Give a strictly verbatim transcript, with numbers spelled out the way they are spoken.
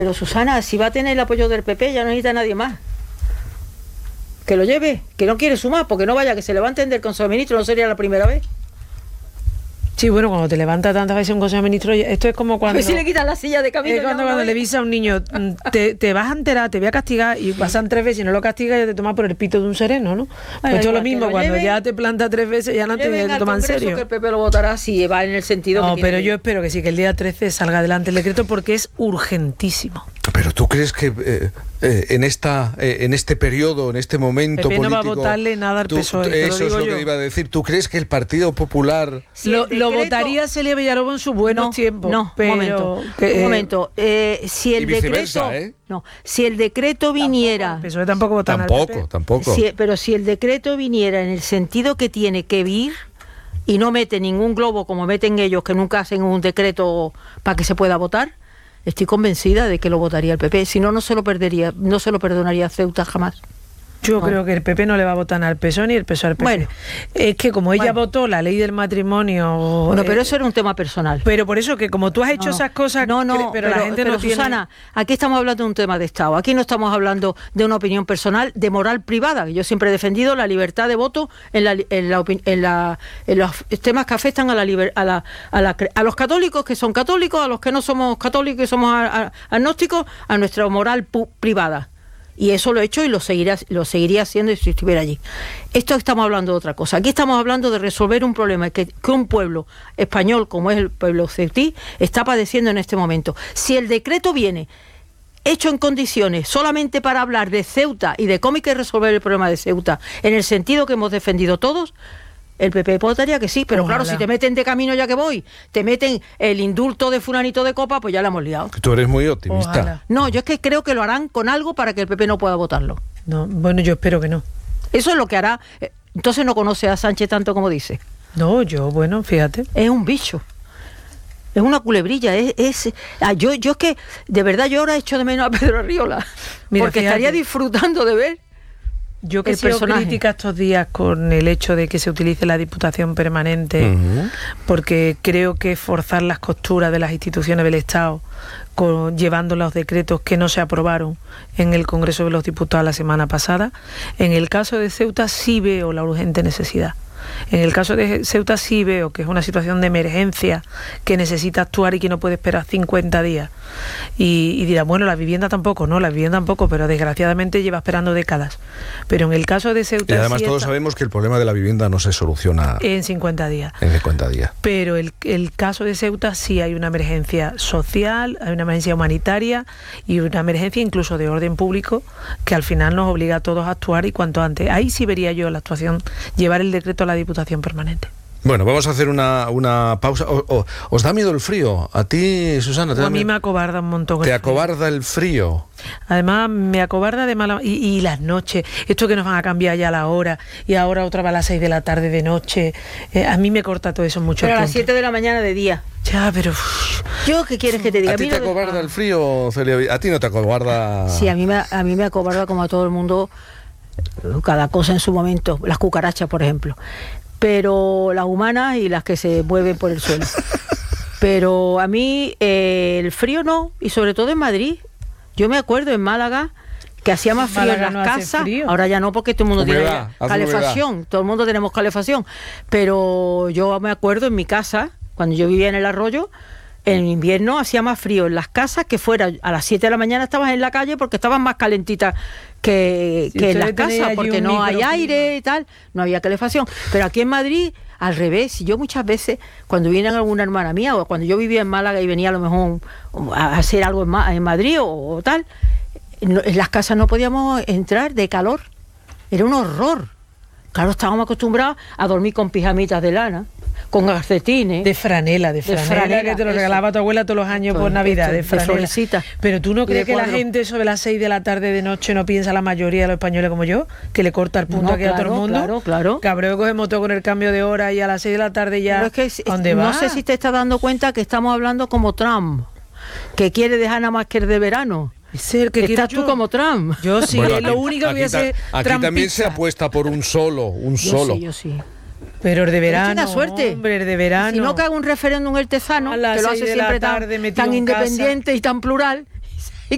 Pero Susana, si va a tener el apoyo del P P, ya no necesita nadie más. Que lo lleve, que no quiere sumar, porque no vaya, que se levanten del Consejo de Ministros, no sería la primera vez. Sí, bueno, cuando te levanta tantas veces un Consejo de Ministros, esto es como cuando... A ver si le quitan la silla de camino. Es cuando, cuando le dices a un niño, te, te vas a enterar, te voy a castigar, y pasan tres veces y no lo castigas, ya te tomas por el pito de un sereno, ¿no? Pues esto es lo mismo, lo cuando lleven, ya te planta tres veces, ya no te, te toman en serio. Que el P P lo votará si va en el sentido no, que pero tiene. yo espero que sí, que el día trece salga adelante el decreto, porque es urgentísimo. Pero ¿tú crees que eh, eh, en esta eh, en este periodo, en este momento P P político... no va a votarle nada al P S O E, tú, eso lo es lo yo. que iba a decir. ¿Tú crees que el Partido Popular... Si lo, decreto, lo votaría Celia Villalobos en sus buenos no, tiempos. No, pero, un momento. que, un momento. Eh, si el decreto... ¿eh? No, si el decreto viniera... El P S O E tampoco vota Tampoco, tampoco. Si, pero si el decreto viniera en el sentido que tiene que vir y no mete ningún globo como meten ellos, que nunca hacen un decreto para que se pueda votar, estoy convencida de que lo votaría el P P. Si no, no se lo perdería, no se lo perdonaría a Ceuta jamás. Yo no. creo que el P P no le va a votar al P S O E ni el P S O E al P P. Bueno, es que como ella bueno. votó la ley del matrimonio... Bueno, pero eh, eso era un tema personal. Pero por eso que como tú has hecho no, esas cosas... No, no, pero, pero, la gente pero no tiene... Susana, aquí estamos hablando de un tema de Estado. Aquí no estamos hablando de una opinión personal, de moral privada. Yo siempre he defendido la libertad de voto en, la, en, la, en, la, en los temas que afectan a, la, a, la, a, la, a los católicos que son católicos, a los que no somos católicos y somos a, a, agnósticos, a nuestra moral pu, privada. Y eso lo he hecho y lo seguiría, lo seguiría haciendo si estuviera allí. Esto estamos hablando de otra cosa. Aquí estamos hablando de resolver un problema que, que un pueblo español, como es el pueblo ceutí, está padeciendo en este momento. Si el decreto viene hecho en condiciones solamente para hablar de Ceuta y de cómo hay que resolver el problema de Ceuta, en el sentido que hemos defendido todos, el P P votaría que sí, pero Ojalá. Claro, si te meten de camino ya que voy, te meten el indulto de fulanito de copa, pues ya la hemos liado. Tú eres muy optimista. Ojalá. No, yo es que creo que lo harán con algo para que el P P no pueda votarlo. No, bueno, yo espero que no. Eso es lo que hará. Entonces no conoce a Sánchez tanto como dice. No, yo, bueno, fíjate. Es un bicho. Es una culebrilla, es, es ah, yo, yo es que, de verdad, yo ahora echo de menos a Pedro Arriola. Mira, porque fíjate, estaría disfrutando de ver. Yo que he sido crítica estos días con el hecho de que se utilice la Diputación Permanente, uh-huh. porque creo que forzar las costuras de las instituciones del Estado, con, llevando los decretos que no se aprobaron en el Congreso de los Diputados la semana pasada, en el caso de Ceuta sí veo la urgente necesidad. En el caso de Ceuta sí veo que es una situación de emergencia que necesita actuar y que no puede esperar cincuenta días. Y, y dirá, bueno, la vivienda tampoco, no, la vivienda tampoco, pero desgraciadamente lleva esperando décadas. Pero en el caso de Ceuta... Y además sí todos está, sabemos que el problema de la vivienda no se soluciona... En cincuenta días. En cincuenta días. Pero el, el caso de Ceuta sí hay una emergencia social, hay una emergencia humanitaria y una emergencia incluso de orden público que al final nos obliga a todos a actuar y cuanto antes. Ahí sí vería yo la actuación, llevar el decreto a la Diputación Permanente. Bueno, vamos a hacer una, una pausa. O, o, ¿Os da miedo el frío? ¿A ti, Susana? ¿te a da mí miedo? me acobarda un montón. ¿Te acobarda el frío? Además, me acobarda de mala... Y, y las noches, esto que nos van a cambiar ya la hora, y ahora otra vez a las seis de la tarde de noche. Eh, a mí me corta todo eso mucho. Pero a las siete de la mañana de día. Ya, pero... Uf. ¿Yo qué quieres que te diga? ¿A ti te acobarda el frío, Celia? ¿A ti no te acobarda...? Sí, a mí me, a mí me acobarda como a todo el mundo, cada cosa en su momento. Las cucarachas, por ejemplo. Pero las humanas y las que se mueven por el suelo. Pero a mí eh, el frío no, y sobre todo en Madrid. Yo me acuerdo en Málaga que hacía más frío Málaga en las no casas, ahora ya no porque todo el mundo humedad, tiene calefacción, humedad. Todo el mundo tenemos calefacción, pero yo me acuerdo en mi casa, cuando yo vivía en el Arroyo, en invierno hacía más frío en las casas que fuera a las siete de la mañana estabas en la calle porque estaban más calentitas que, si que en las casas, porque no hay aire y tal, no había calefacción. Pero aquí en Madrid, al revés, yo muchas veces, cuando viene alguna hermana mía, o cuando yo vivía en Málaga y venía a lo mejor a hacer algo en, Ma- en Madrid o, o tal, no, en las casas no podíamos entrar de calor, era un horror. Claro, estábamos acostumbrados a dormir con pijamitas de lana, con calcetines. De franela, de franela, de franela que te lo regalaba eso. Tu abuela todos los años por Navidad, de franela. De Pero tú no crees que la gente sobre las seis de la tarde de noche no piensa la mayoría de los españoles como yo, que le corta el punto no, aquí claro, a todo el mundo. Claro, claro. Cabreo coge moto con el cambio de hora y a las seis de la tarde ya. Pero es que ¿dónde no va? sé si te estás dando cuenta que estamos hablando como Trump, que quiere dejar nada más que el de verano. Es el que estás tú yo. como Trump. Yo sí, bueno, aquí, lo único que voy a hacer. Aquí Trumpista. También se apuesta por un solo, un yo solo. Sí, yo sí. Pero el de verano, tenga suerte. hombre, el de verano. Si no caga un referéndum el Tezano, que lo hace siempre tan, tan independiente y tan plural,